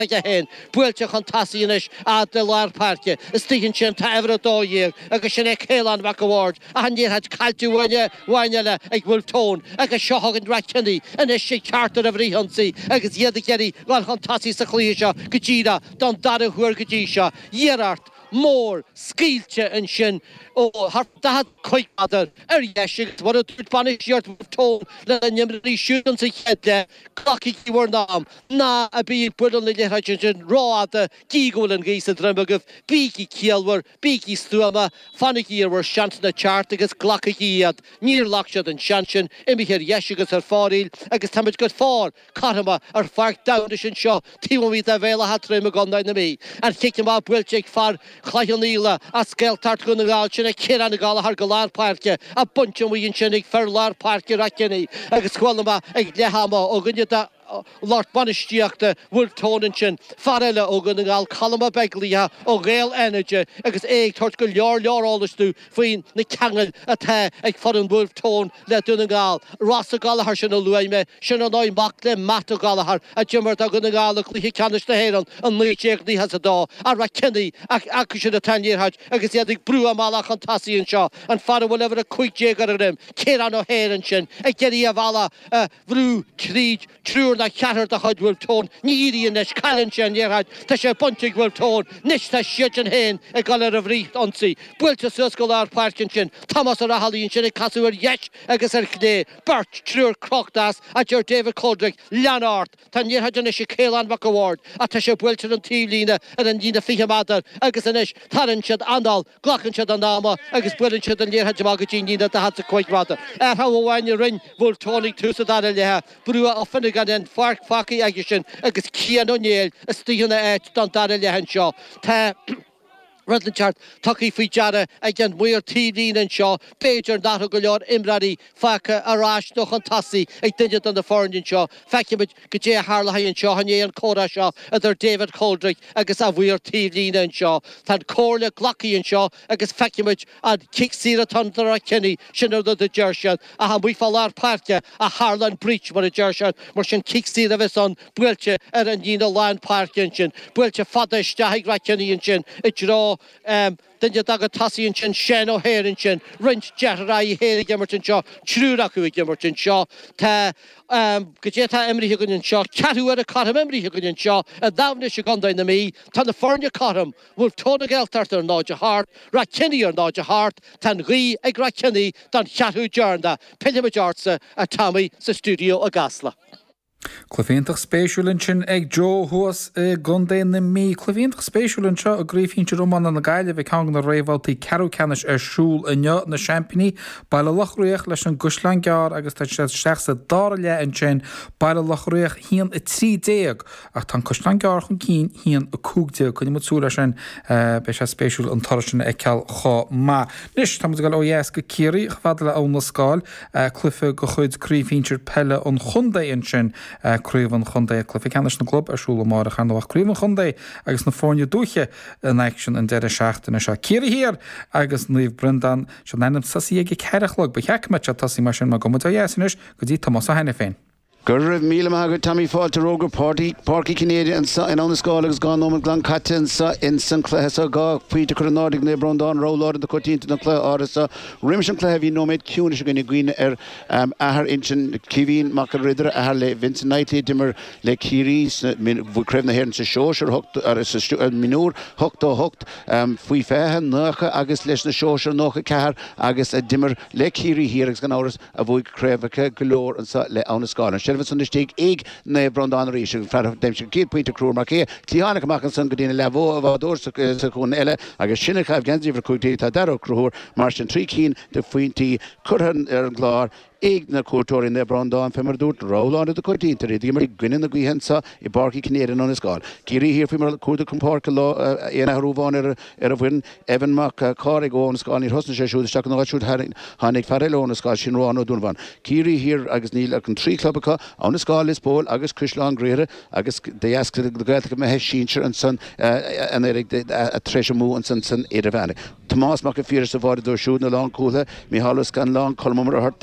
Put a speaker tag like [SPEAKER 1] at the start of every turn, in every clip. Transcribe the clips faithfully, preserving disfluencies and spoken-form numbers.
[SPEAKER 1] a hen builte chantasianish a de lar parke stigen chen ta ever do year agus sin Célan Mac Award a han had caltu wanya wanyala ag Wolftone agus shohag and Rakeni and a shit charter of Rihunsi agus yedi geri gal chantasi sa chlisha gajida don dada huer gajisha yerart more skilche and shin oh har dad quite other er yeshik what a punish your told the nimri shooting sig head cocky were nam na a be put on the hydrogen raw the gigol and geese drumberg of beaky kielwer beaky stuama funny here were shant the chart agus glocky at near lockshot and shanshin in be here yeshik her foril agus tamage good for carama or fark down the shin shaw team with the vela hat trim gun down me and kick him up will check far Chlayonila a scale tart gunnagal a kid and a gala har galar parke a bunch of we in chenik fer lar parke rakeni agus kwalma ag lehama o gunyata Lord Bonishtiachta Wolftonen Farella Ogungal Kalama Beglia o Gael Energy agus egg torch your your all the stu Feen the Kangel at ag foreign Wolftone let Dunagal Rasta Galahar Shana Luime Shananoi Makle Mato Galahar a Jimmer Dagunagal Cli Canish the Heron and Lee Jekni has a door a Rakeni Akushin a ten year hatch agus Yadik Brewer Malach and Tassi and Shaw and Father will ever a quick jagger of them Kirano Heron Shin a Gedi Avala Vru Krieg True na chatter the hud Wolftone Needy in this Callanchen Yerad Tasha Bunting Wolftone Nishta Shitchen Hain a Galler of Reith Unsi Built a Suscolar Parkinson Thomas Rahali and Shinny Casuer Yesh Agasar Kne Birch True Crocdas at your David Coldrick Leonard Tanya Hajanish Célan Mac Award at Tasha Wilton and Tivlina and Indina Fihamada Agasanish Taranchad Andal Glockenchad and Nama Agus Willinchad and Yer Hajamagajini that had to quite rather at how when you ring Wolftone to Sadaleha Brewer of Finnegan and Fark Faki Agishin agus Cian O'Neill a Stephen Edge Don Darrell Henshaw Ta Rutland chart Tucky Fijara again Weir T V and Shaw Pager Natogolor Imradi Faka Arash Dochantasi a digit on the foreign Shaw Fakimage Gaja Harley and Shaw and Cora Shaw other David Coldrick agus a Weir T V and Shaw Tad Corla Glocky and Shaw agus Fakimage and Kick Sira Tundra Kenny Shinner the Jershan a we Falar Parka a Harlan Breach what a Jershan Martian Kick Sira Vison Bwelche Erangina Land Park Engine Bwelche Fadish Jahig Kenny and Chin it draw Um, then you dug a Tassie and Chin, Shen O'Hare and Chin, Wrench Jetterai, Haley Gimmerton Shaw, Truraku Gimmerton Shaw, Ta um, Gajeta Emery Higgin and Shaw, Catu at a Cottam Emery Higgin and Shaw, and Davna Shagunda in the me, Tan the Fornia Cottam, Wolf Tona Geltarter and Nodja Hart, Rakini or Nodja Hart, Tan Ri, Eg Rakini, Tan Chatu Jarnda, Pillimage Artsa, a Tommy, the studio Agasla.
[SPEAKER 2] Clufintach spéisiúlantin ag Joe Huas Gunday na mí. Clufintach spéisiúlantin a grífínte Roman na gaile bhí cang na réhvaltaí Carol Canis ar siúl inne na Champini baile lachruach leis an Guslan Gear agus tá sé seachsa dára le an sin baile lachruach hían a trí déag ach tá Guslan Gear chun cín hían a cúg déag chuine mú súla sin be sé spéisiúl an tarsin ag ceall chá má. Nis tá gal ó dhéas go círi chfadla ón na scáil clufa go chuid grífíntir pelle an chundaí an sin Cruúhan chundé clufi canis na club arsúla mar a chanach cruúhan chundé agus na fórne dúche an action an deire seachtainna se círi hir agus níomh brindan se nenam sasí ag ceirichlog be cheicme se tasí mar sin má gomut a dhéisinis go dtí Thomas a hena féin.
[SPEAKER 3] Gurr Mila Maga Tommy Ford to Roger Party Parky Canadian and on the school has gone on Glen Catton in Sinclair so go Peter Nordic Nebron Don roll out of the Cotin to the Clare Orisa Rimsham Clare have you no made Cunish going to green er um Ahar Inchin Kivin Macaridra Ahar Le Vincent Knightley Dimmer Le Kiri Crevin the Hair and Shosh or hooked or Minor hooked or hooked um Fui Fahan Nurka Agus Lesh the Shosh or Noka Car Agus a Dimmer Le Kiri here is going to avoid Crevaka Galore and so le on the scholar Service on the stick, egg, ne Brondon Rish, Fat them should keep Peter Crew Marquet, Tiana Mackinson, Godina Lavo, of Ador Sakun Ella, I guess Shinnik have Ganzi for Kuti, Tadaro Crew, Martian Treekeen, the Fuinty, Curran Erglar. Ig na cultúir in Brondon femar dút roll on the Cotin to read the Gwyn the Guihensa, a barky Canadian on his god. Kiri here from Kurda Compark law in a Ruvan er of win, Evan Mac Corrigo on Scotty Huston should stuck on the should Hanik Farrell on the Scotch in Rono Dunvan. Kiri here, Agus Neil a country club on the Scottish Pole, Agus Krishlan Greer, Agus they asked the Gaelic Maheshincher and son and Eric a treasure moo and son son Edavanic. Thomas Macafears of Ardor shooting along cooler, Mihalos can long column or Hertig, Agus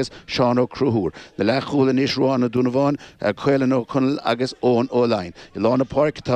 [SPEAKER 3] agus Seán O'Cruúr. Na lechúla níos ruána dúna bháin chuile nó chunal agus ón óláin. I lána park